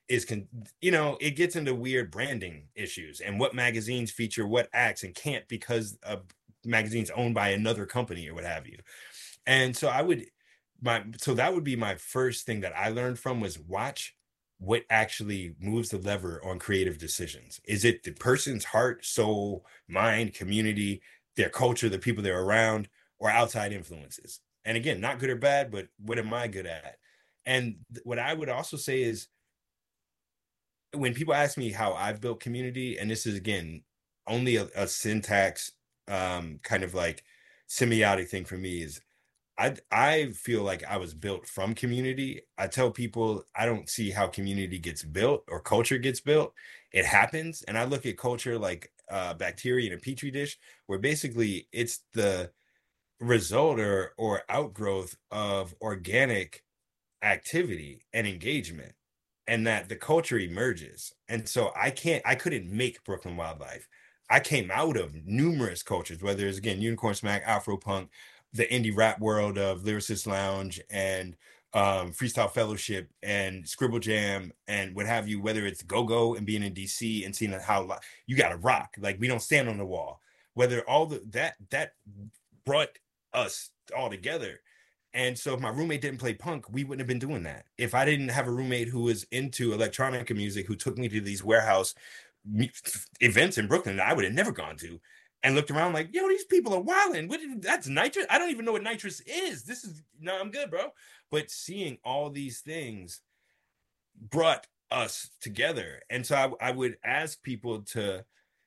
it gets into weird branding issues and what magazines feature what acts and can't because of magazines owned by another company or what have you. And so that would be my first thing that I learned from was watch what actually moves the lever on creative decisions. Is it the person's heart, soul, mind, community, their culture, the people they're around, or outside influences? And again, not good or bad, but what am I good at? And what I would also say is when people ask me how I've built community, and this is again only a syntax kind of like semiotic thing for me, is I feel like I was built from community. I tell people I don't see how community gets built or culture gets built. It happens. And I look at culture like bacteria in a petri dish, where basically it's the result or outgrowth of organic activity and engagement, and that the culture emerges. And so I couldn't make Brooklyn Wildlife. I came out of numerous cultures, whether it's again Unicorn Smack, Afropunk, the indie rap world of Lyricist Lounge and Freestyle Fellowship and Scribble Jam and what have you, whether it's Go and being in DC and seeing how you got to rock, like we don't stand on the wall, whether all that brought us all together. And so if my roommate didn't play punk, we wouldn't have been doing that. If I didn't have a roommate who was into electronica music, who took me to these warehouse events in Brooklyn that I would have never gone to, and looked around like, yo, these people are wilding. That's nitrous. I don't even know what nitrous is. No, I'm good, bro. But seeing all these things brought us together. And so I would ask people to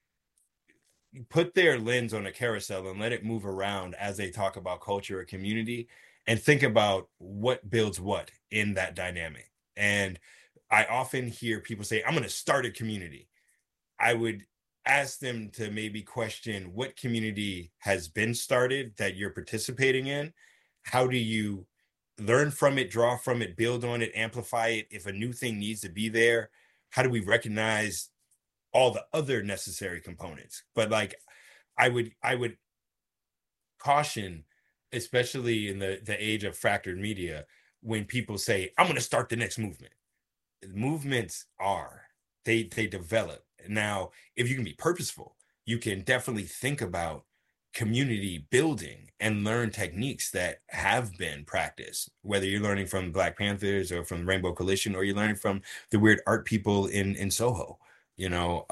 put their lens on a carousel and let it move around as they talk about culture or community, and think about what builds what in that dynamic. And I often hear people say, I'm going to start a community. I would ask them to maybe question what community has been started that you're participating in. How do you learn from it, draw from it, build on it, amplify it? If a new thing needs to be there, how do we recognize all the other necessary components? But like I would caution, especially in the age of fractured media, when people say, I'm going to start the next movement. Movements they develop. Now, if you can be purposeful, you can definitely think about community building and learn techniques that have been practiced, whether you're learning from Black Panthers or from Rainbow Coalition, or you're learning from the weird art people in Soho, you know.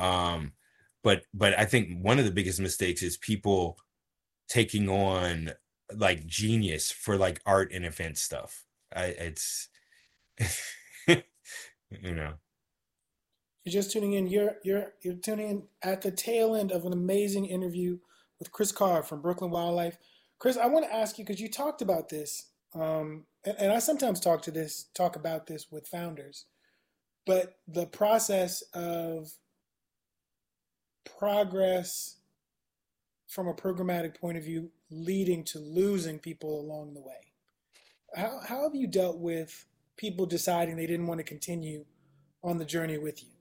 But I think one of the biggest mistakes is people taking on like genius for like art and event stuff. It's you know. You're just tuning in. You're tuning in at the tail end of an amazing interview with Chris Carr from Brooklyn Wildlife. Chris, I want to ask you because you talked about this, and I sometimes talk about this with founders, but the process of progress from a programmatic point of view leading to losing people along the way. How have you dealt with people deciding they didn't want to continue on the journey with you?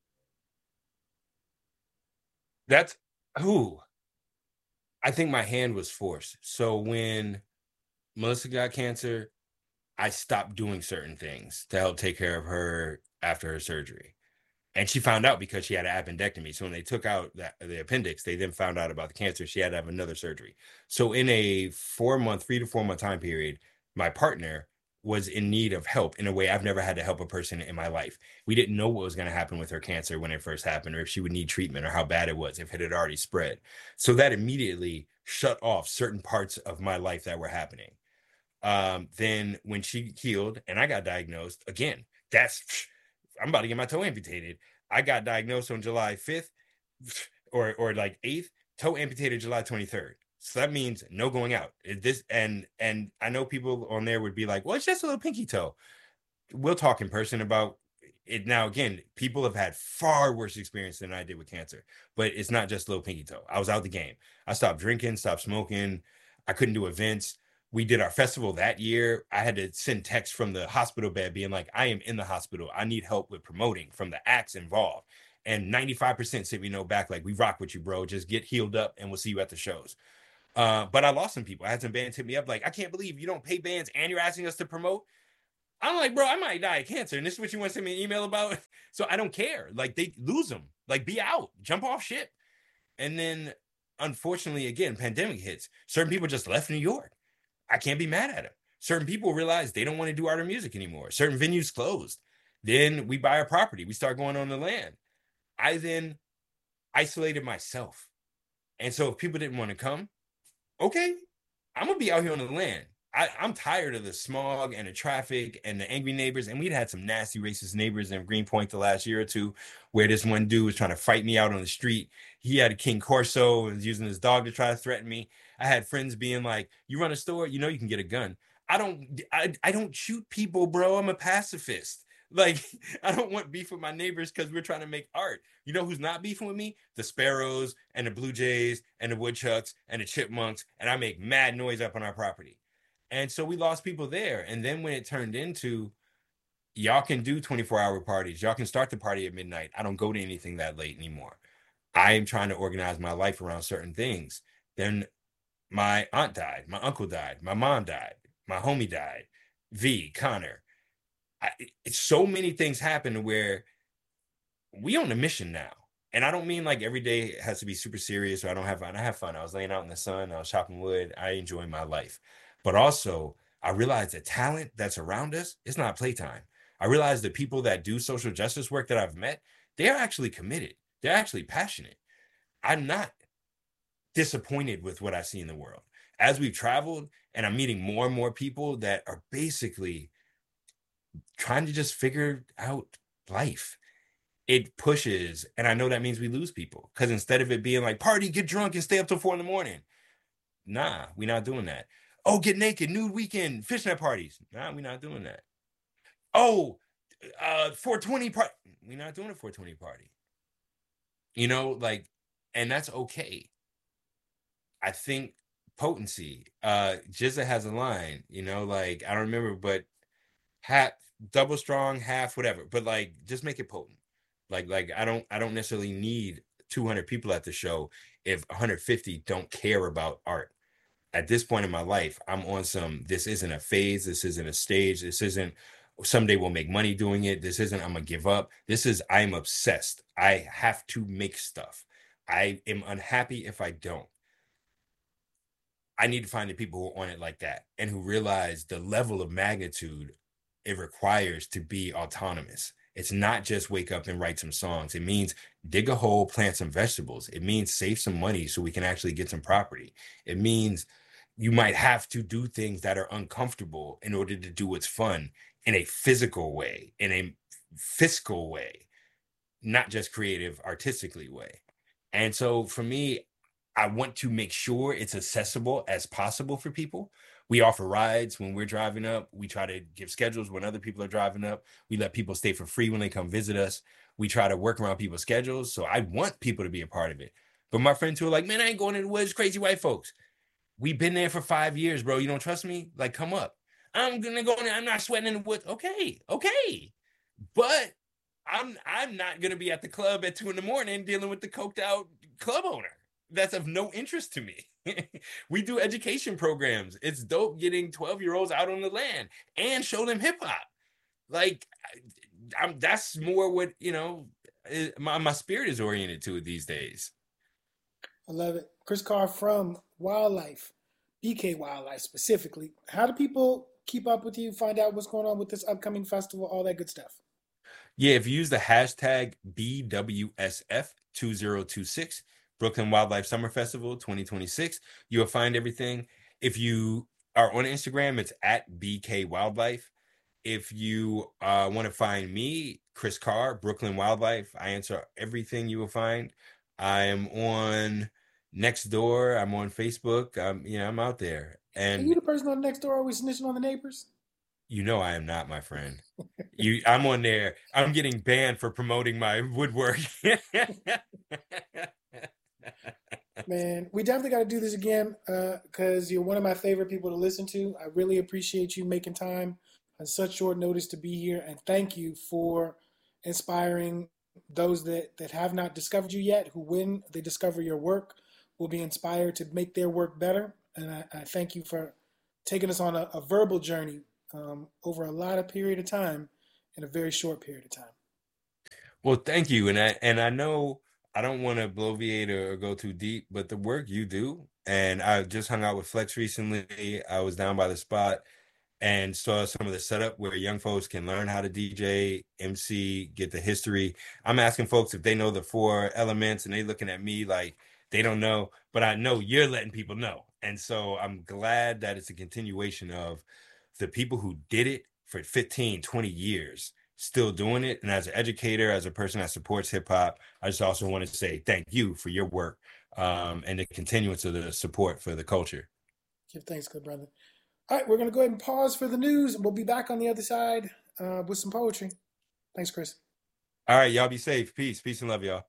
That's who I think my hand was forced. So when Melissa got cancer, I stopped doing certain things to help take care of her after her surgery. And she found out because she had an appendectomy. So when they took out the appendix, they then found out about the cancer. She had to have another surgery. So in a 4 month, 3 to 4 month time period, my partner was in need of help in a way I've never had to help a person in my life. We didn't know what was going to happen with her cancer when it first happened, or if she would need treatment, or how bad it was, if it had already spread. So that immediately shut off certain parts of my life that were happening. Then when she healed and I got diagnosed again, I'm about to get my toe amputated. I got diagnosed on July 5th or like 8th, toe amputated July 23rd. So that means no going out. This and I know people on there would be like, well, it's just a little pinky toe. We'll talk in person about it. Now, again, people have had far worse experience than I did with cancer, but it's not just a little pinky toe. I was out the game. I stopped drinking, stopped smoking. I couldn't do events. We did our festival that year. I had to send texts from the hospital bed being like, I am in the hospital. I need help with promoting from the acts involved. And 95% sent me no back, like, we rock with you, bro. Just get healed up and we'll see you at the shows. But I lost some people. I had some bands hit me up like, I can't believe you don't pay bands and you're asking us to promote. I'm like, bro, I might die of cancer. And this is what you want to send me an email about? So I don't care. Like, they lose them. Like, be out, jump off ship. And then, unfortunately, again, pandemic hits. Certain people just left New York. I can't be mad at them. Certain people realize they don't want to do art or music anymore. Certain venues closed. Then we buy a property. We start going on the land. I then isolated myself. And so if people didn't want to come, okay, I'm going to be out here on the land. I'm tired of the smog and the traffic and the angry neighbors. And we'd had some nasty racist neighbors in Greenpoint the last year or two, where this one dude was trying to fight me out on the street. He had a King Corso and was using his dog to try to threaten me. I had friends being like, you run a store, you know you can get a gun. I don't shoot people, bro. I'm a pacifist. Like, I don't want beef with my neighbors because we're trying to make art. You know who's not beefing with me? The sparrows and the blue jays and the woodchucks and the chipmunks. And I make mad noise up on our property. And so we lost people there. And then when it turned into, y'all can do 24-hour parties, y'all can start the party at midnight. I don't go to anything that late anymore. I am trying to organize my life around certain things. Then my aunt died, my uncle died, my mom died, my homie died, V, Connor. It's so many things happen where we on a mission now. And I don't mean like every day has to be super serious or I don't have fun. I have fun. I was laying out in the sun, I was chopping wood. I enjoy my life. But also, I realize the talent that's around us is not playtime. I realize the people that do social justice work that I've met, they're actually committed. They're actually passionate. I'm not disappointed with what I see in the world. As we've traveled and I'm meeting more and more people that are basically trying to just figure out life, it pushes. And I know that means we lose people because instead of it being like party, get drunk and stay up till 4 a.m, nah, we're not doing that. Oh, get naked, nude weekend, fishnet parties. Nah, we're not doing that. Oh, 420 party. We're not doing a 420 party. You know, like, and that's okay. I think potency. Jizza has a line, you know, like I don't remember, but half double strong, half whatever. But like just make it potent. Like I don't necessarily need 200 people at the show if 150 don't care about art. At this point in my life, I'm on some, this isn't a phase, this isn't a stage, this isn't someday we'll make money doing it, this isn't I'm gonna give up. This is I'm obsessed. I have to make stuff. I am unhappy if I don't. I need to find the people who are on it like that and who realize the level of magnitude it requires to be autonomous. It's not just wake up and write some songs. It means dig a hole, plant some vegetables. It means save some money so we can actually get some property. It means you might have to do things that are uncomfortable in order to do what's fun in a physical way, in a fiscal way, not just creative, artistically way. And so for me, I want to make sure it's accessible as possible for people. We offer rides when we're driving up. We try to give schedules when other people are driving up. We let people stay for free when they come visit us. We try to work around people's schedules. So I want people to be a part of it. But my friends who are like, man, I ain't going in the woods, crazy white folks. We've been there for 5 years, bro. You don't trust me? Like, come up. I'm gonna go in there. I'm not sweating in the woods. Okay. But I'm not gonna be at the club at 2 a.m. dealing with the coked out club owner. That's of no interest to me. We do education programs. It's dope getting 12-year-olds out on the land and show them hip hop. Like, that's more what, you know, my spirit is oriented to these days. I love it. Chris Carr from Wildlife, BK Wildlife specifically. How do people keep up with you, find out what's going on with this upcoming festival, all that good stuff? Yeah, if you use the hashtag BWSF2026, Brooklyn Wildlife Summer Festival 2026, you'll find everything. If you are on Instagram, it's at BK Wildlife. If you want to find me, Chris Carr, Brooklyn Wildlife, I answer everything you will find. I am on Nextdoor. I'm on Facebook. I'm out there. Are you And the person on next door always snitching on the neighbors? you know I am not, my friend. I'm on there. I'm getting banned for promoting my woodwork. Man, we definitely got to do this again because you're one of my favorite people to listen to. I really appreciate you making time on such short notice to be here, and thank you for inspiring those that have not discovered you yet, who when they discover your work will be inspired to make their work better. And I thank you for taking us on a verbal journey over a lot of period of time in a very short period of time. Well, thank you. And I know I don't want to bloviate or go too deep, but the work you do, and I just hung out with Flex recently. I was down by the spot and saw some of the setup where young folks can learn how to DJ, MC, get the history. I'm asking folks if they know the four elements, and they looking at me like they don't know, but I know you're letting people know. And so I'm glad that it's a continuation of the people who did it for 15, 20 years still doing it. And as an educator, as a person that supports hip hop, I just also want to say thank you for your work, and the continuance of the support for the culture. Give thanks, good brother. All right, we're going to go ahead and pause for the news, and we'll be back on the other side with some poetry. Thanks, Chris. All right, y'all be safe. Peace. Peace and love, y'all.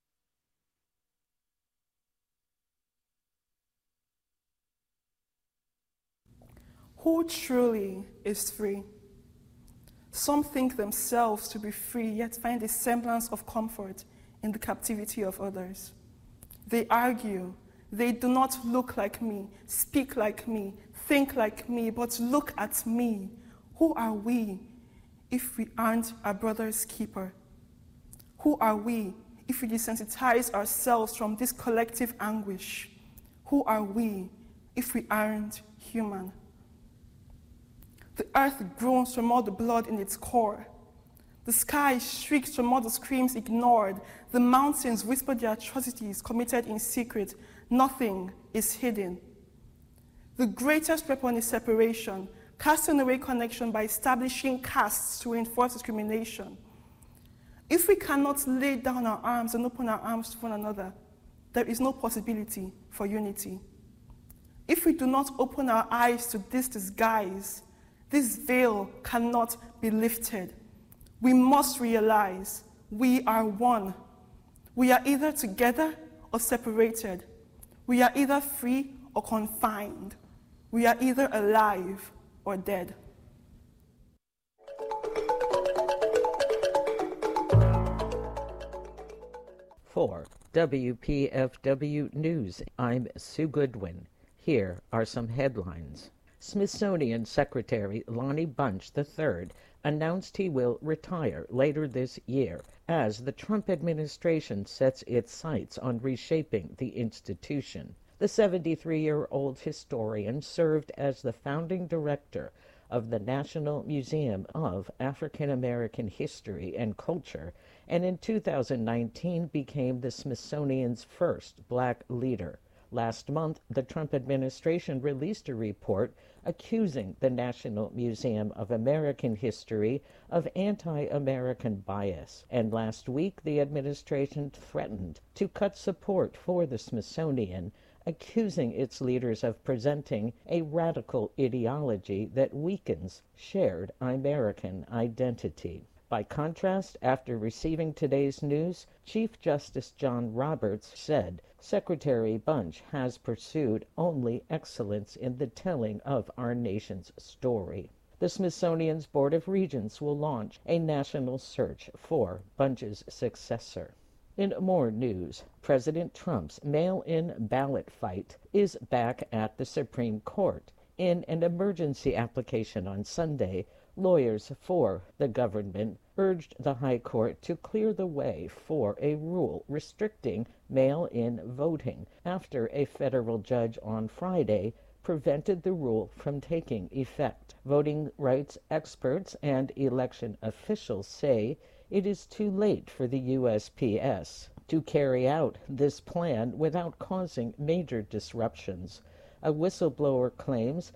Who truly is free? Some think themselves to be free, yet find a semblance of comfort in the captivity of others. They argue, they do not look like me, speak like me, think like me, but look at me. Who are we if we aren't our brother's keeper? Who are we if we desensitize ourselves from this collective anguish? Who are we if we aren't human? The earth groans from all the blood in its core. The sky shrieks from all the screams ignored. The mountains whisper their atrocities committed in secret. Nothing is hidden. The greatest weapon is separation, casting away connection by establishing castes to enforce discrimination. If we cannot lay down our arms and open our arms to one another, there is no possibility for unity. If we do not open our eyes to this disguise, this veil cannot be lifted. We must realize we are one. We are either together or separated. We are either free or confined. We are either alive or dead. For WPFW News, I'm Sue Goodwin. Here are some headlines. Smithsonian Secretary Lonnie Bunch III announced he will retire later this year as the Trump administration sets its sights on reshaping the institution. The 73-year-old historian served as the founding director of the National Museum of African American History and Culture, and in 2019 became the Smithsonian's first black leader. Last month, the Trump administration released a report accusing the National Museum of American History of anti-American bias. And last week, the administration threatened to cut support for the Smithsonian, accusing its leaders of presenting a radical ideology that weakens shared American identity. By contrast, after receiving today's news, Chief Justice John Roberts said Secretary Bunch has pursued only excellence in the telling of our nation's story. The Smithsonian's Board of Regents will launch a national search for Bunch's successor. In more news, President Trump's mail-in ballot fight is back at the Supreme Court. In an emergency application on Sunday, lawyers for the government urged the High Court to clear the way for a rule restricting mail-in voting after a federal judge on Friday prevented the rule from taking effect. Voting rights experts and election officials say it is too late for the USPS to carry out this plan without causing major disruptions. A whistleblower claims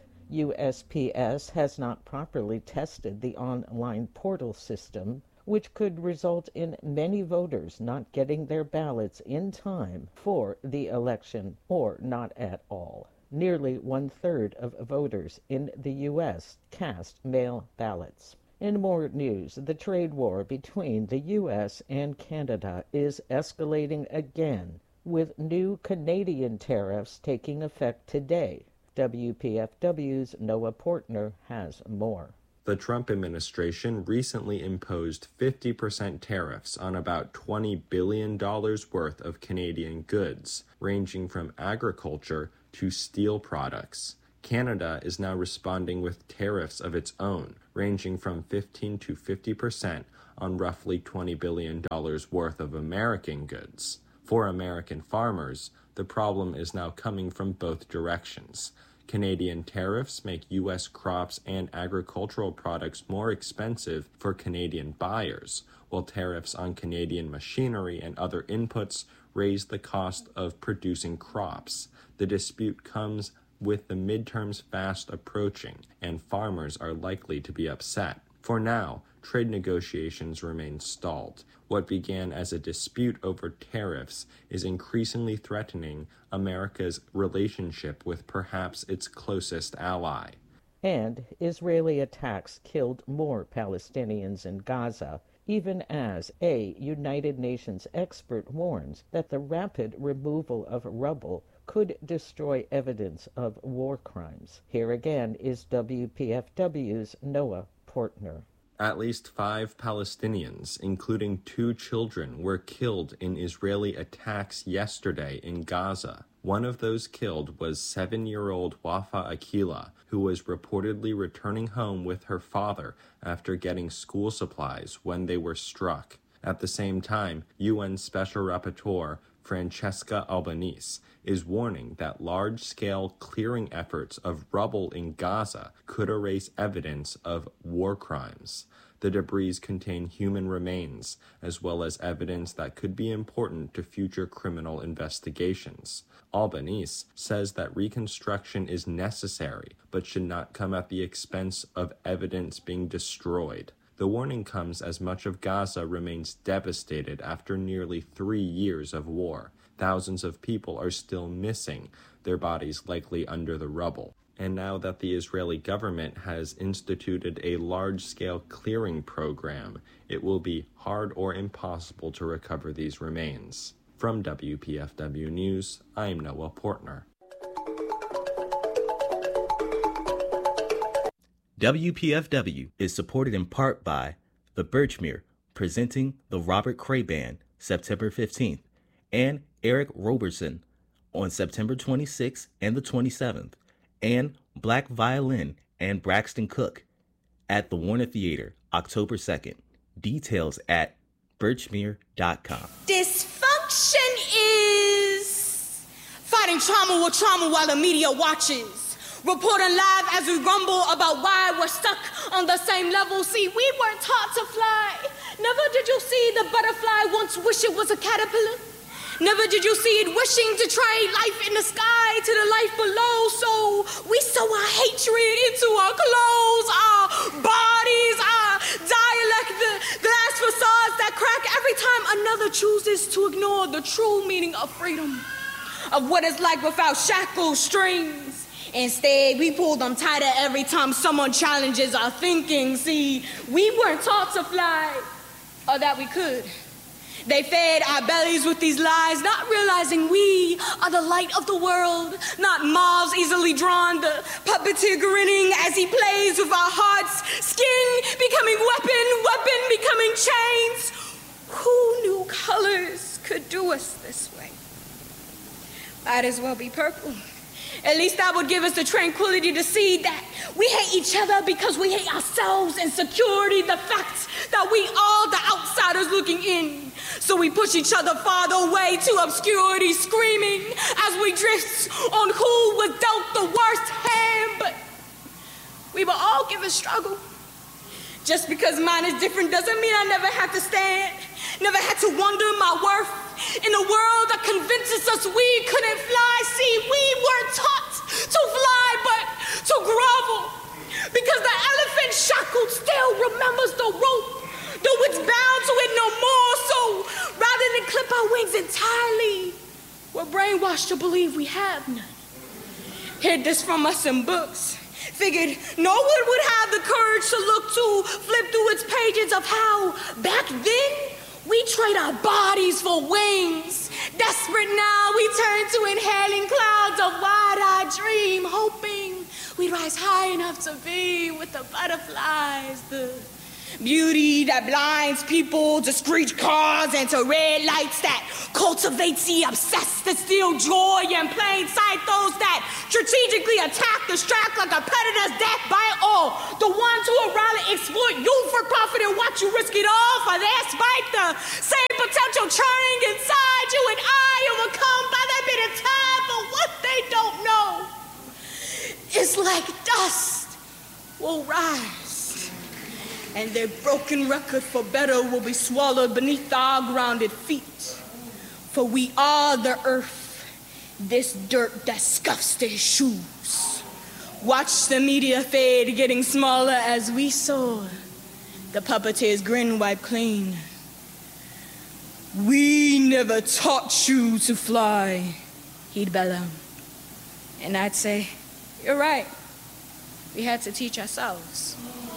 USPS has not properly tested the online portal system, which could result in many voters not getting their ballots in time for the election or not at all. Nearly one-third of voters in the U.S. cast mail ballots. In more news, the trade war between the U.S. and Canada is escalating again, with new Canadian tariffs taking effect today. WPFW's Noah Portner has more. The Trump administration recently imposed 50% tariffs on about $20 billion worth of Canadian goods, ranging from agriculture to steel products. Canada is now responding with tariffs of its own, ranging from 15 to 50% on roughly $20 billion worth of American goods. For American farmers, the problem is now coming from both directions. Canadian tariffs make U.S. crops and agricultural products more expensive for Canadian buyers, while tariffs on Canadian machinery and other inputs raise the cost of producing crops. The dispute comes with the midterms fast approaching, and farmers are likely to be upset. For now, trade negotiations remain stalled. What began as a dispute over tariffs is increasingly threatening America's relationship with perhaps its closest ally. And Israeli attacks killed more Palestinians in Gaza, even as a United Nations expert warns that the rapid removal of rubble could destroy evidence of war crimes. Here again is WPFW's Noah Portner. At least 5 Palestinians, including 2 children, were killed in Israeli attacks yesterday in Gaza. One of those killed was 7-year-old Wafa Akila, who was reportedly returning home with her father after getting school supplies when they were struck. At the same time, UN Special Rapporteur Francesca Albanese is warning that large-scale clearing efforts of rubble in Gaza could erase evidence of war crimes. The debris contain human remains, as well as evidence that could be important to future criminal investigations. Albanese says that reconstruction is necessary, but should not come at the expense of evidence being destroyed. The warning comes as much of Gaza remains devastated after nearly 3 years of war. Thousands of people are still missing, their bodies likely under the rubble. And now that the Israeli government has instituted a large-scale clearing program, it will be hard or impossible to recover these remains. From WPFW News, I'm Noah Portner. WPFW is supported in part by the Birchmere, presenting the Robert Cray Band, September 15th, and Eric Roberson on September 26th and the 27th, and Black Violin and Braxton Cook at the Warner Theater, October 2nd. Details at birchmere.com. Dysfunction is fighting trauma with trauma while the media watches. Reporting live as we grumble about why we're stuck on the same level. See, we weren't taught to fly. Never did you see the butterfly once wish it was a caterpillar. Never did you see it wishing to trade life in the sky to the life below. So we sew our hatred into our clothes, our bodies, our dialect, the glass facades that crack every time another chooses to ignore the true meaning of freedom, of what it's like without shackles, strings. Instead, we pull them tighter every time someone challenges our thinking. See, we weren't taught to fly, or that we could. They fed our bellies with these lies, not realizing we are the light of the world, not mobs easily drawn, the puppeteer grinning as he plays with our hearts, skin becoming weapon, weapon becoming chains. Who knew colors could do us this way? Might as well be purple. At least that would give us the tranquility to see that we hate each other because we hate ourselves, insecurity, the fact that we are the outsiders looking in. So we push each other farther away to obscurity, screaming as we drift on who was dealt the worst hand. But we were all given struggle. Just because mine is different doesn't mean I never had to stand, never had to wonder my worth. In a world that convinces us we couldn't fly, see, we weren't taught to fly, but to grovel. Because the elephant shackled still remembers the rope, though it's bound to it no more. So rather than clip our wings entirely, we're brainwashed to believe we have none. Hid this from us in books. Figured no one would have the courage to look to, flip through its pages of how back then we trade our bodies for wings. Desperate now, we turn to inhaling clouds of wide-eyed dream, hoping we'd rise high enough to be with the butterflies, the Beauty that blinds people to screech cars and to red lights that cultivates the obsessed to steal joy in plain sight. Those that strategically attack, distract like a predator's death by all. The ones who will rather exploit you for profit and watch you risk it all for their spite. The same potential churning inside you and I overcome by that bit of time. But what they don't know is like dust will rise, and their broken record for better will be swallowed beneath our grounded feet. For we are the earth, this dirt that scuffs their shoes. Watch the media fade, getting smaller as we soar. The puppeteers grin, wipe clean. We never taught you to fly, he'd bellow. And I'd say, you're right. We had to teach ourselves.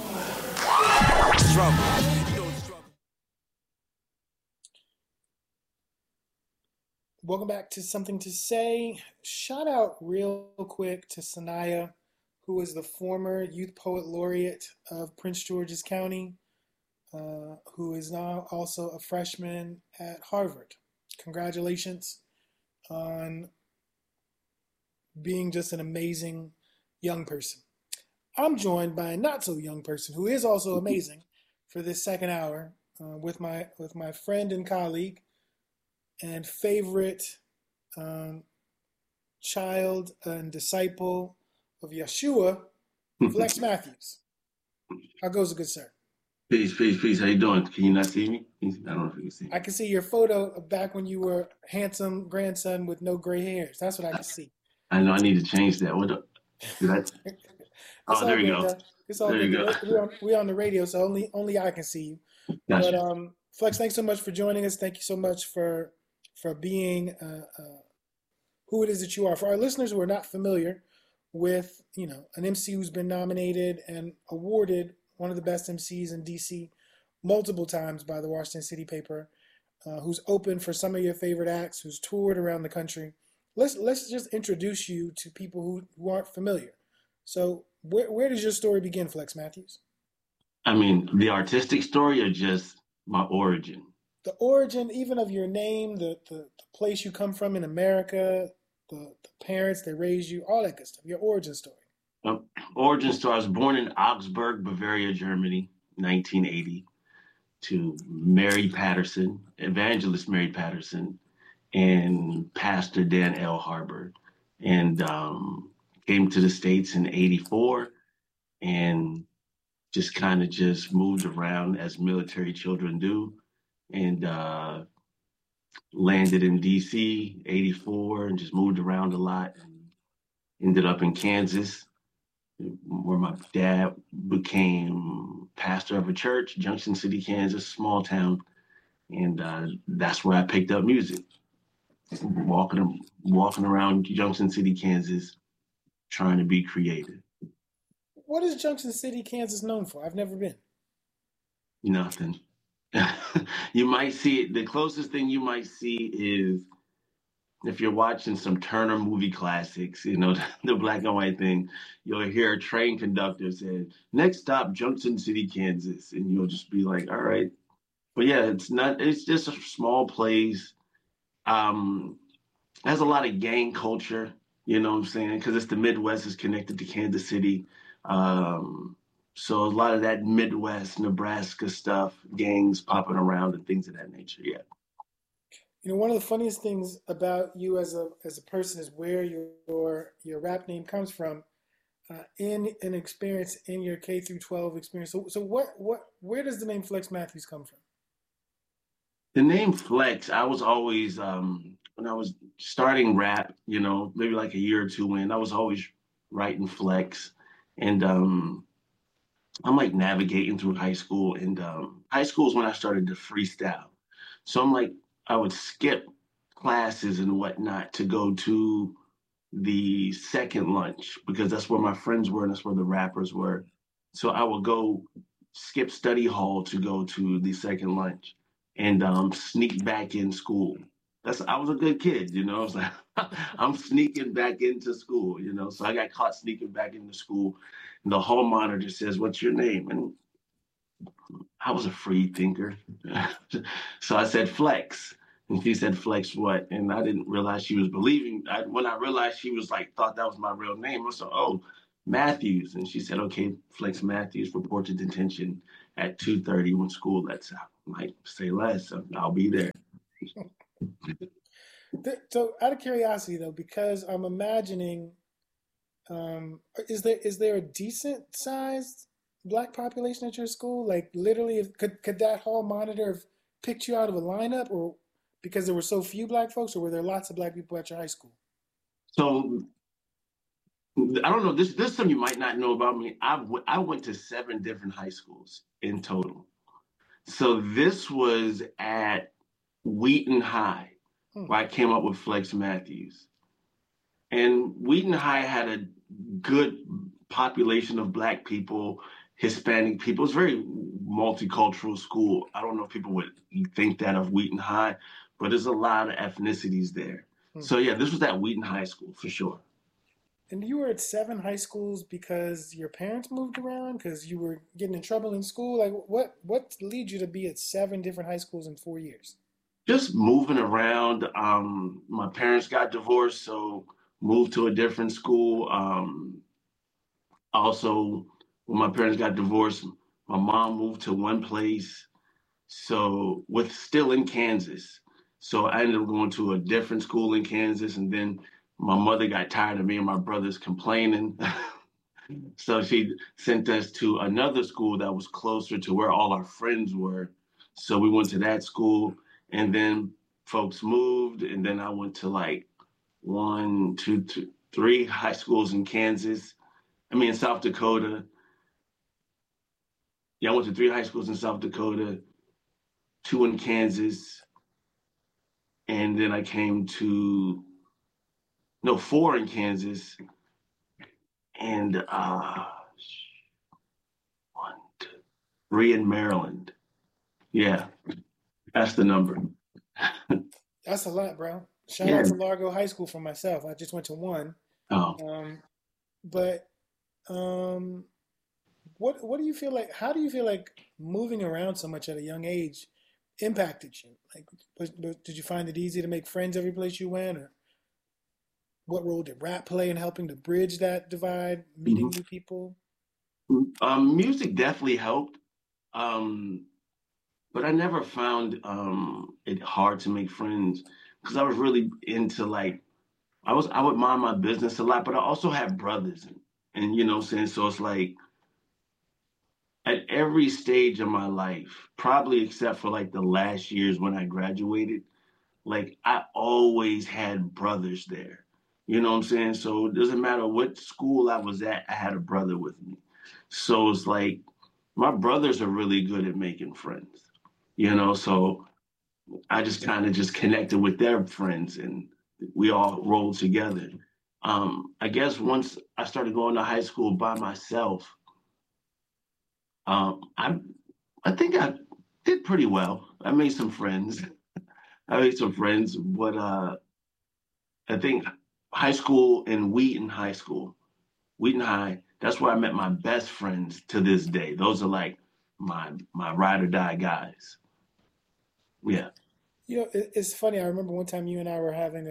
Welcome back to Something to Say. Shout out real quick to Sanaya, who is the former Youth Poet Laureate of Prince George's County, who is now also a freshman at Harvard. Congratulations on being just an amazing young person. I'm joined by a not so young person who is also amazing for this second hour with my friend and colleague and favorite child and disciple of Yeshua, Flex Matthews. How goes it, good sir? Peace. How you doing? Can you not see me? I don't know if you can see me. I can see your photo back when you were handsome grandson with no gray hairs. That's what I can see. I know I need to change that. What up? Oh, there you go. It's all there you good. go. We're on the radio, so only I can see you. Gotcha. But Flex, thanks so much for joining us. Thank you so much for being who it is that you are. For our listeners who are not familiar with, an MC who's been nominated and awarded one of the best MCs in DC multiple times by the Washington City Paper, who's opened for some of your favorite acts, who's toured around the country. Let's just introduce you to people who aren't familiar. So where does your story begin, Flex Matthews? I mean, the artistic story or just my origin? The origin, even of your name, the place you come from in America, the parents that raised you, all that good stuff. Your origin story. Origin story. I was born in Augsburg, Bavaria, Germany, 1980, to Mary Patterson, evangelist Mary Patterson, and Pastor Dan L. Harbord, and came to the States in 84 and just kind of moved around as military children do, and landed in DC 84 and just moved around a lot and ended up in Kansas, where my dad became pastor of a church, Junction City, Kansas, small town. And that's where I picked up music, walking around Junction City, Kansas, trying to be creative. What is Junction City, Kansas known for? I've never been. Nothing. You might see it. The closest thing you might see is if you're watching some Turner movie classics, the black and white thing, you'll hear a train conductor say, "Next stop, Junction City, Kansas." And you'll just be like, all right. But yeah, it's just a small place. It has a lot of gang culture, you know what I'm saying? Because it's the Midwest is connected to Kansas City. So a lot of that Midwest, Nebraska stuff, gangs popping around and things of that nature, yeah. One of the funniest things about you as a person is where your rap name comes from, in an experience in your K through 12 experience. So where does the name Flex Matthews come from? The name Flex, I was always when I was starting rap, maybe like a year or two in, I was always writing Flex, and I'm like navigating through high school, and high school is when I started to freestyle. So I'm like, I would skip classes and whatnot to go to the second lunch because that's where my friends were and that's where the rappers were. So I would go skip study hall to go to the second lunch and sneak back in school. I was a good kid, I was like, I'm sneaking back into school, So I got caught sneaking back into school. And the hall monitor says, "What's your name?" And I was a free thinker. So I said flex. And she said, flex what? And I didn't realize she was believing. When I realized she was like, thought that was my real name, I said, oh, Matthews. And she said, okay, Flex Matthews, report to detention at 2:30 when school lets out. I'm like, say less, I'll be there. So, out of curiosity, though, because I'm imagining, is there a decent sized Black population at your school? Like, literally, could that hall monitor have picked you out of a lineup, or because there were so few Black folks, or were there lots of Black people at your high school? So I don't know. This something you might not know about me. I went to 7 different high schools in total. So this was at Wheaton High, where I came up with Flex Matthews. And Wheaton High had a good population of Black people, Hispanic people. It's a very multicultural school. I don't know if people would think that of Wheaton High, but there's a lot of ethnicities there. So yeah, this was at Wheaton High School for sure. And you were at 7 high schools because your parents moved around, because you were getting in trouble in school? Like, what led you to be at 7 different high schools in 4 years? Just moving around. My parents got divorced, so moved to a different school. Also, when my parents got divorced, my mom moved to one place, so still in Kansas. So I ended up going to a different school in Kansas, and then my mother got tired of me and my brothers complaining. So she sent us to another school that was closer to where all our friends were. So we went to that school, and then folks moved, and then I went to like 1, 2, 3 high schools in in South Dakota. Yeah, I went to 3 high schools in South Dakota, 2 in Kansas, and then I came to 4 in Kansas, and 1, 2, 3 in Maryland. Yeah, that's the number. That's a lot, bro. Shout out to Largo High School for myself. I just went to 1. Oh. What do you feel like? How do you feel like moving around so much at a young age impacted you? Like, did you find it easy to make friends every place you went, or what role did rap play in helping to bridge that divide, meeting new people? Music definitely helped, but I never found it hard to make friends, because I was really into I would mind my business a lot, but I also had brothers, and you know what I'm saying? So it's like at every stage of my life, probably except for like the last years when I graduated, like I always had brothers there. You know what I'm saying? So it doesn't matter what school I was at, I had a brother with me. So it's like my brothers are really good at making friends, you know? So I just kind of just connected with their friends, and we all rolled together. I guess once I started going to high school by myself, I think I did pretty well. I made some friends. But I think high school and Wheaton High, that's where I met my best friends to this day. Those are like my ride or die guys. Yeah. You know, it's funny. I remember one time you and I were having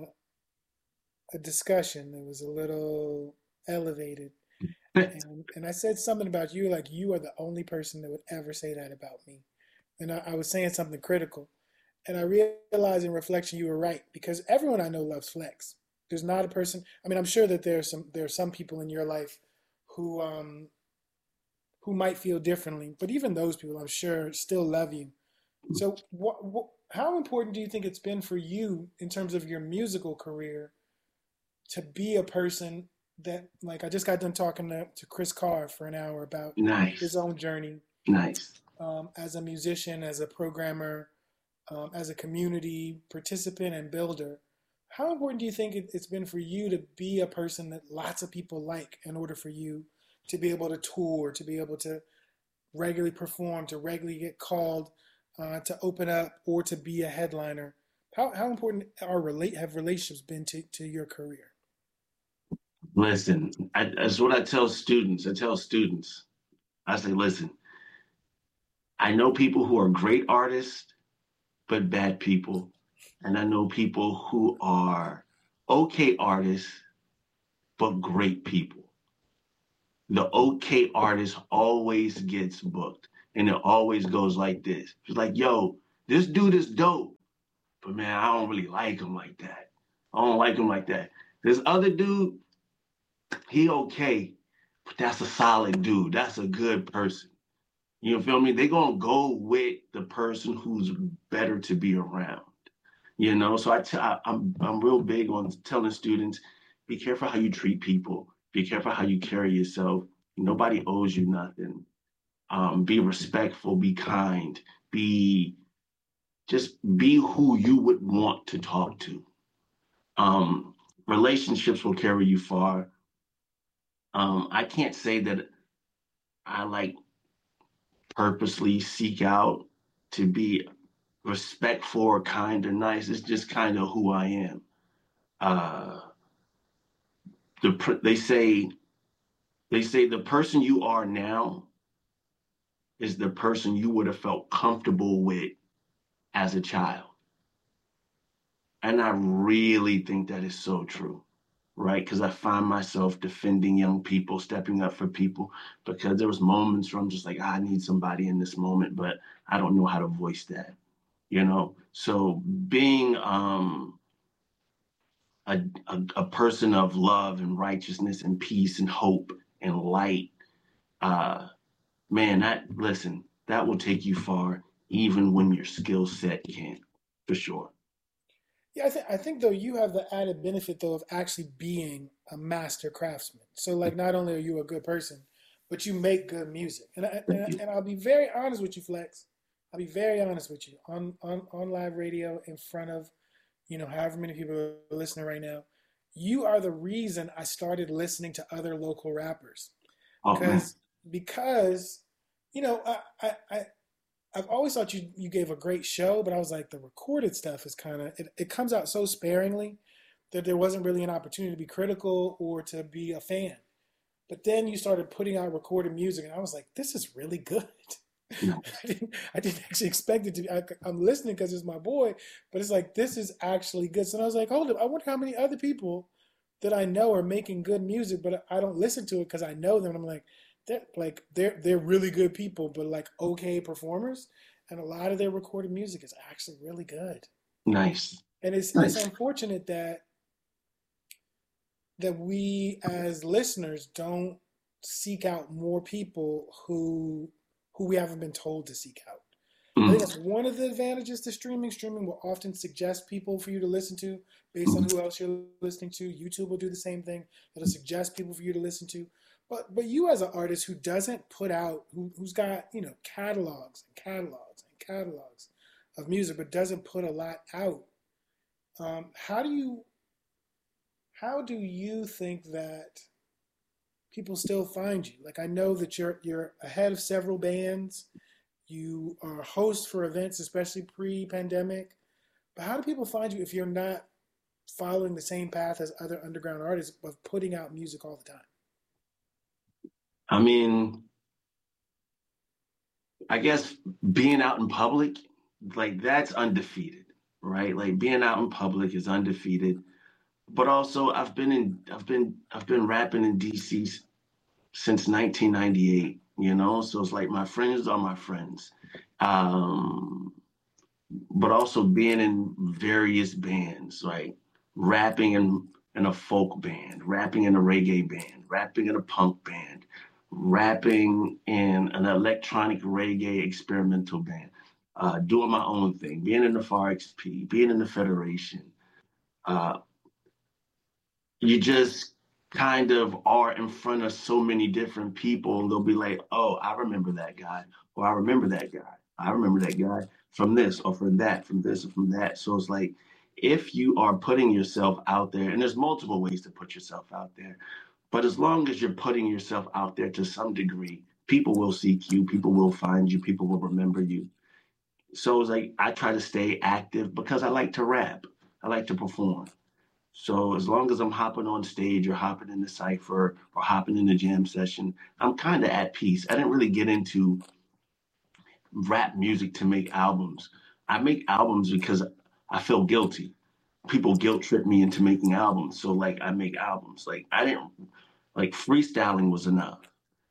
a discussion that was a little elevated. And I said something about you, like you are the only person that would ever say that about me. And I was saying something critical. And I realized in reflection you were right, because everyone I know loves Flex. There's not a person. I mean, I'm sure that there are some people in your life who might feel differently, but even those people, I'm sure, still love you. So, how important do you think it's been for you in terms of your musical career to be a person that, like, I just got done talking to Chris Carr for an hour about his own journey. Nice. As a musician, as a programmer, as a community participant and builder. How important do you think it's been for you to be a person that lots of people like, in order for you to be able to tour, to be able to regularly perform, to regularly get called to open up, or to be a headliner? How important have relationships been to your career? Listen, that's what I tell students. I say, listen, I know people who are great artists, but bad people. And I know people who are okay artists, but great people. The okay artist always gets booked. And it always goes like this. It's like, yo, this dude is dope. But man, I don't really like him like that. I don't like him like that. This other dude, he okay, but that's a solid dude. That's a good person. You feel me? They're gonna go with the person who's better to be around. You know, so I'm real big on telling students, be careful how you treat people. Be careful how you carry yourself. Nobody owes you nothing. Be respectful. Be kind. Just be who you would want to talk to. Relationships will carry you far. I can't say that I like purposely seek out to be respectful or kind or nice. It's just kind of who I am. They say the person you are now is the person you would have felt comfortable with as a child. And I really think that is so true, right? Because I find myself defending young people, stepping up for people, because there was moments where I'm just like, I need somebody in this moment, but I don't know how to voice that, you know? So being a person of love and righteousness and peace and hope and light, man, that will take you far, even when your skill set can't, for sure. Yeah, I think though you have the added benefit though of actually being a master craftsman. So like, not only are you a good person, but you make good music. And I'll be very honest with you, Flex. I'll be very honest with you on live radio in front of, however many people are listening right now. You are the reason I started listening to other local rappers. Because I've always thought you gave a great show, but I was like, the recorded stuff is kind of, it comes out so sparingly that there wasn't really an opportunity to be critical or to be a fan. But then you started putting out recorded music, and I was like, this is really good. I didn't actually expect it to be. I'm listening because it's my boy, but it's like, this is actually good. So I was like, hold up, I wonder how many other people that I know are making good music, but I don't listen to it because I know them. And I'm like, they're really good people, but like okay performers, and a lot of their recorded music is actually really good. Nice. And it's unfortunate that we as listeners don't seek out more people who we haven't been told to seek out. I think that's one of the advantages to streaming. Streaming will often suggest people for you to listen to based on who else you're listening to. YouTube will do the same thing. It'll suggest people for you to listen to. But you as an artist who doesn't put out, who's got, catalogs and catalogs and catalogs of music, but doesn't put a lot out, how do you think that people still find you? Like, I know that you're ahead of several bands. You are a host for events, especially pre-pandemic. But how do people find you if you're not following the same path as other underground artists of putting out music all the time? I mean, I guess being out in public, like, that's undefeated, right? Like, being out in public is undefeated. But also, I've been rapping in DC since 1998, so it's like my friends are my friends. But also being in various bands, like rapping in a folk band, rapping in a reggae band, rapping in a punk band, rapping in an electronic reggae experimental band, doing my own thing, being in the FAR XP, being in the Federation. You just kind of are in front of so many different people, and they'll be like, oh, I remember that guy, or I remember that guy. I remember that guy from this or from that, from this or from that. So it's like, if you are putting yourself out there, and there's multiple ways to put yourself out there, but as long as you're putting yourself out there to some degree, people will seek you, people will find you, people will remember you. So it's like, I try to stay active because I like to rap. I like to perform. So as long as I'm hopping on stage or hopping in the cypher or hopping in the jam session, I'm kind of at peace. I didn't really get into rap music to make albums. I make albums because I feel guilty. People guilt trip me into making albums. So like I make albums. Like I didn't like freestyling was enough.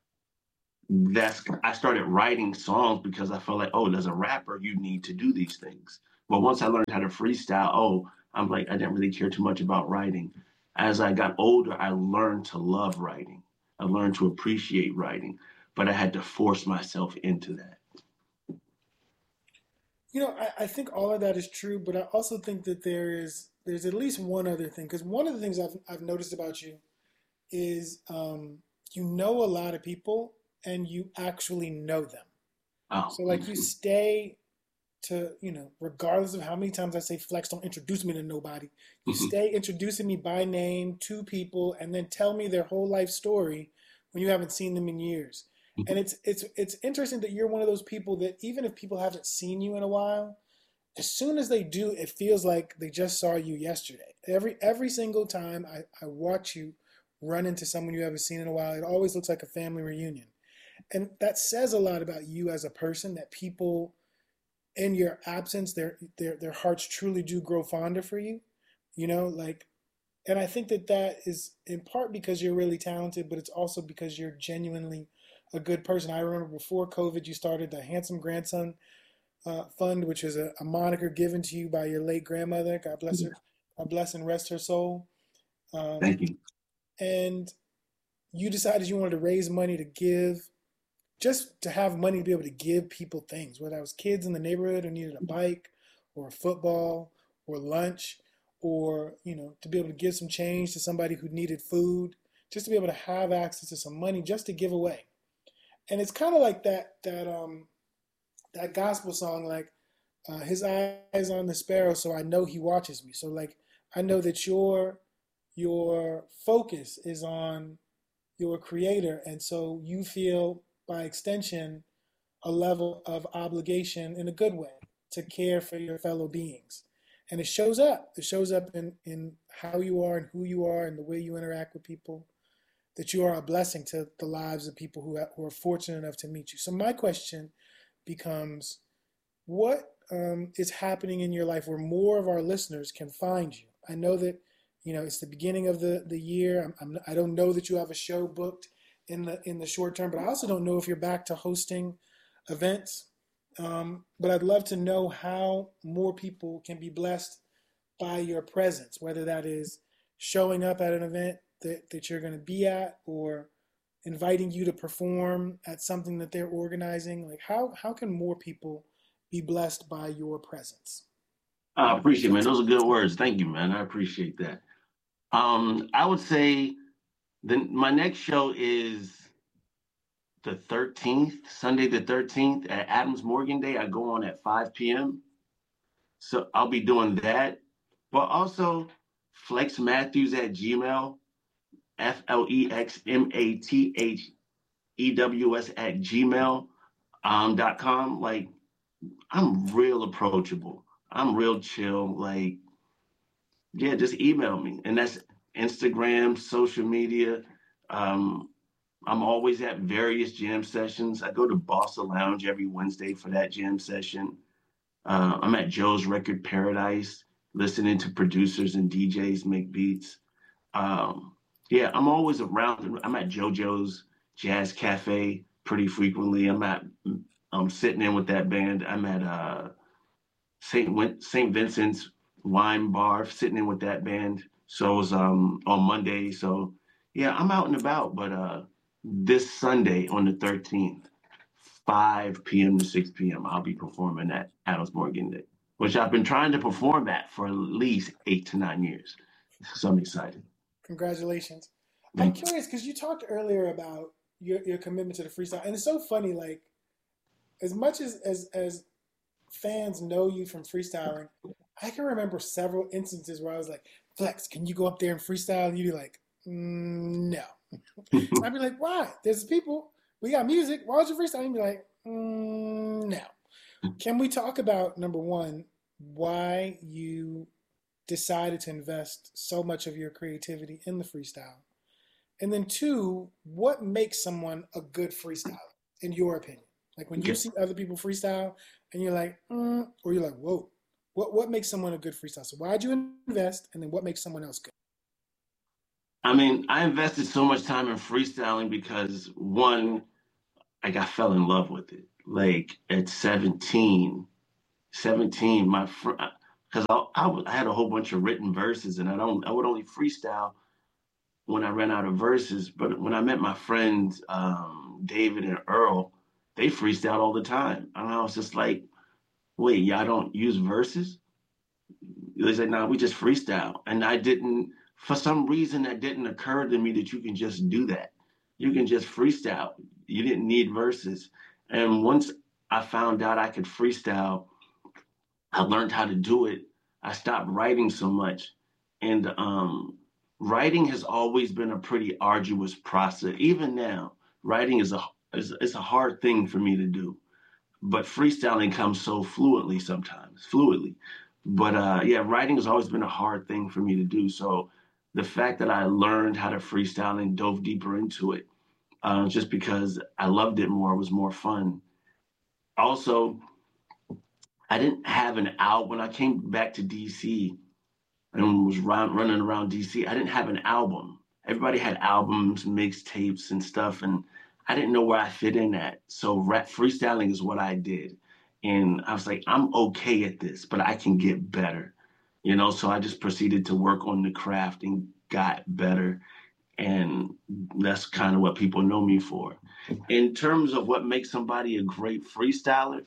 I started writing songs because I felt like, oh, as a rapper, you need to do these things. But once I learned how to freestyle, I'm like, I didn't really care too much about writing. As I got older, I learned to love writing. I learned to appreciate writing, but I had to force myself into that. You know, I think all of that is true, but I also think that there's at least one other thing. Because one of the things I've noticed about you is you know a lot of people and you actually know them. Oh. So like you stay to, you know, regardless of how many times I say, Flex, don't introduce me to nobody, you stay introducing me by name to people and then tell me their whole life story when you haven't seen them in years. And it's interesting that you're one of those people that even if people haven't seen you in a while, as soon as they do, it feels like they just saw you yesterday. Every single time I watch you run into someone you haven't seen in a while, it always looks like a family reunion. And that says a lot about you as a person, that people in your absence, their hearts truly do grow fonder for you, you know, like, and I think that is in part because you're really talented, but it's also because you're genuinely a good person. I remember before COVID, you started the Handsome Grandson Fund, which is a moniker given to you by your late grandmother. God bless her. God bless and rest her soul. Thank you. And you decided you wanted to raise money to give, just to have money to be able to give people things, whether it was kids in the neighborhood who needed a bike or a football or lunch, or, you know, to be able to give some change to somebody who needed food, just to be able to have access to some money just to give away. And it's kind of like that gospel song, like his eyes on the sparrow, so I know he watches me. So like I know that your focus is on your creator, and so you feel by extension a level of obligation in a good way to care for your fellow beings. And it shows up. It shows up in how you are and who you are and the way you interact with people, that you are a blessing to the lives of people who are fortunate enough to meet you. So my question becomes, what is happening in your life where more of our listeners can find you? I know that, you know, it's the beginning of the year. I don't know that you have a show booked in the short term, but I also don't know if you're back to hosting events. But I'd love to know how more people can be blessed by your presence, whether that is showing up at an event that you're going to be at, or inviting you to perform at something that they're organizing. Like how can more people be blessed by your presence? I appreciate it, man. Those are good words. Thank you, man. I appreciate that. I would say my next show is the 13th, Sunday the 13th at Adams Morgan Day. I go on at 5 p.m. So I'll be doing that. But also Flex Matthews at Gmail, FlexMathews at gmail.com. Like, I'm real approachable. I'm real chill. Like, yeah, just email me. And that's Instagram, social media. I'm always at various jam sessions. I go to Bossa Lounge every Wednesday for that jam session. I'm at Joe's Record Paradise, listening to producers and DJs make beats. Yeah, I'm always around. I'm at JoJo's Jazz Cafe pretty frequently. I'm sitting in with that band. I'm at St. Vincent's Wine Bar, sitting in with that band. So it's on Monday. So yeah, I'm out and about. But this Sunday on the 13th, 5 p.m. to 6 p.m., I'll be performing at Adams Morgan Day, which I've been trying to perform at for at least 8 to 9 years. So I'm excited. Congratulations. I'm curious because you talked earlier about your commitment to the freestyle. And it's so funny, like, as much as fans know you from freestyling, I can remember several instances where I was like, Flex, can you go up there and freestyle? And you'd be like, no. I'd be like, why? There's people, we got music, why don't you freestyle? And you'd be like, no. Can we talk about, number one, why you decided to invest so much of your creativity in the freestyle? And then two, what makes someone a good freestyler, in your opinion? Like when you see other people freestyle and you're like, or you're like, whoa, what makes someone a good freestyle? So why'd you invest, and then what makes someone else good? I mean, I invested so much time in freestyling because one, I fell in love with it. Like at 17, my friend, because I had a whole bunch of written verses, and I would only freestyle when I ran out of verses. But when I met my friends, David and Earl, they freestyled all the time. And I was just like, wait, y'all don't use verses? They said, no, we just freestyle. And for some reason, that didn't occur to me that you can just do that. You can just freestyle. You didn't need verses. And once I found out I could freestyle, I learned how to do it. I stopped writing so much. And writing has always been a pretty arduous process. Even now, writing is a hard thing for me to do. But freestyling comes so fluidly sometimes. But writing has always been a hard thing for me to do. So the fact that I learned how to freestyle and dove deeper into it, just because I loved it more, it was more fun. Also, I didn't have an album. When I came back to DC and was running around DC, I didn't have an album. Everybody had albums, mixtapes and stuff, and I didn't know where I fit in at. So freestyling is what I did. And I was like, I'm okay at this, but I can get better. So I just proceeded to work on the craft and got better. And that's kind of what people know me for. In terms of what makes somebody a great freestyler,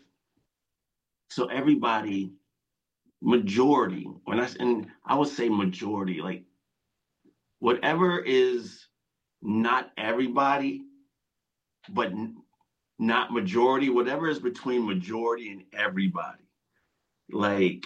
so everybody, majority, and I would say majority, like whatever is not everybody, but not majority, whatever is between majority and everybody, like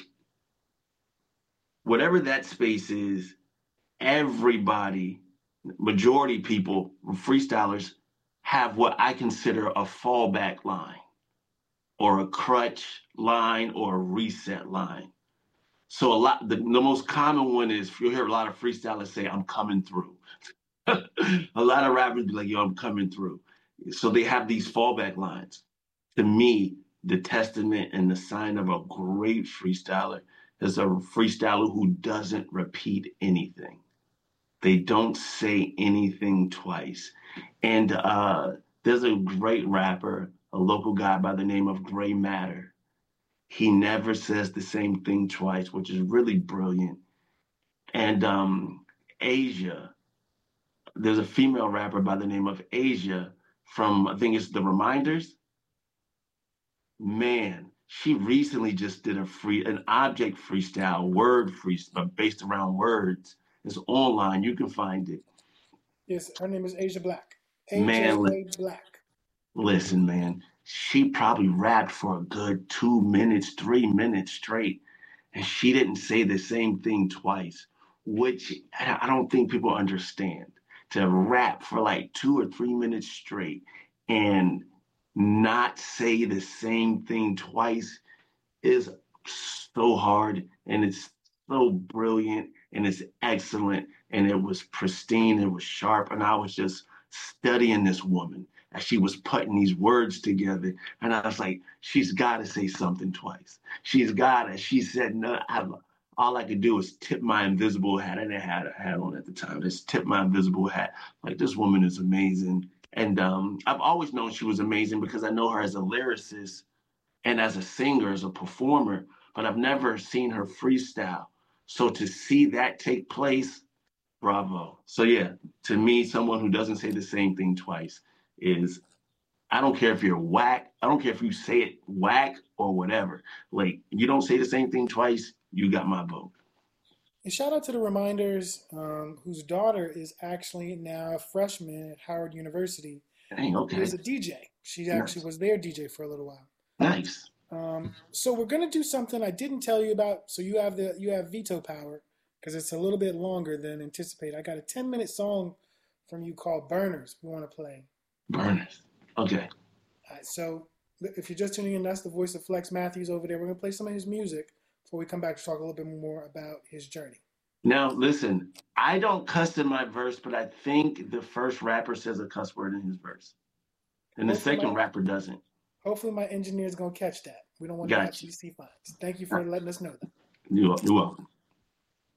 whatever that space is, everybody, majority people, freestylers have what I consider a fallback line or a crutch line or a reset line. So the most common one is, you'll hear a lot of freestylers say, I'm coming through. A lot of rappers be like, yo, I'm coming through. So they have these fallback lines. To me, the testament and the sign of a great freestyler is a freestyler who doesn't repeat anything. They don't say anything twice. And there's a great rapper, a local guy by the name of Gray Matter. He never says the same thing twice, which is really brilliant. And Asia, there's a female rapper by the name of Asia from, I think it's The Reminders. Man, she recently just did an object freestyle, word freestyle based around words. It's online. You can find it. Yes, her name is Asia Black. Black. Listen, man, she probably rapped for a good 2 minutes, 3 minutes straight, and she didn't say the same thing twice, which I don't think people understand. To rap for like 2 or 3 minutes straight and not say the same thing twice is so hard, and it's so brilliant, and it's excellent, and it was pristine, it was sharp, and I was just studying this woman as she was putting these words together, and I was like, she's got to say something twice. She's got to. She said, no, all I could do is tip my invisible hat. I didn't have a hat on at the time. Just tip my invisible hat. Like, this woman is amazing. And I've always known she was amazing because I know her as a lyricist and as a singer, as a performer, but I've never seen her freestyle. So to see that take place, bravo. So yeah, to me, someone who doesn't say the same thing twice is, I don't care if you're whack. I don't care if you say it whack or whatever. Like, you don't say the same thing twice, you got my vote. And shout out to the Reminders, whose daughter is actually now a freshman at Howard University. Dang, okay. She's a DJ. She actually was their DJ for a little while. Nice. So we're gonna do something I didn't tell you about. So you have veto power because it's a little bit longer than anticipated. I got a 10-minute song from you called Burners. We want to play. Burners. Okay. All right, so if you're just tuning in, that's the voice of Flex Matthews over there. We're gonna play some of his music before we come back to talk a little bit more about his journey. Now, listen, I don't cuss in my verse, but I think the first rapper says a cuss word in his verse. And the second rapper doesn't. Hopefully my engineer's going to catch that. We don't want Gotcha. FCC fines. Thank you for letting us know that. You're welcome.